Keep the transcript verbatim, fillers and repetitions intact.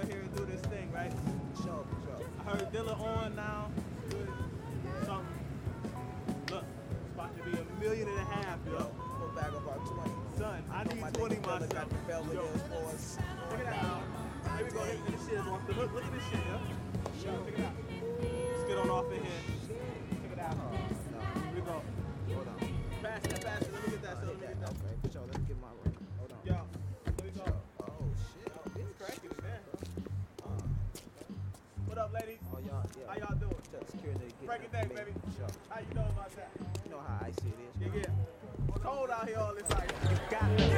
on here and do this thing, right? Sure, sure. I heard Dilla on now. Good. Something. Look, it's about to be a million and a half, yo. Put back about twenty. Son, I know need my twenty nigga Dilla myself. got the Belvedere Yo, force. check it out. Here we go. This shit is off the hook. Look at this shit, yo. Yo, check it out. Let's get on off in here. Check it out. Oh, no. Here we go. Hold on. Pass that, pass it. Let me get that. So let me get that. Okay, for sure. Let's get my ring. Hold on. Yo, here we go. Oh, shit. It's cracking, man. Uh, What up, ladies? oh, y'all, yeah. How y'all doing? Tell the security to get Break it them down, late. baby. Sure. How you know about that? You know how icy it is. Yeah, yeah. Cold out here all this night.